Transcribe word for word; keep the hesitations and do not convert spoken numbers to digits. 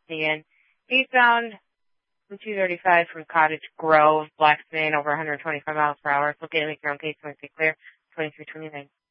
Michigan. Eastbound from two thirty-five from Cottage Grove, Blacksburg, over one hundred twenty-five miles per hour. So daily from Case Wednesday clear, twenty-three twenty-nine.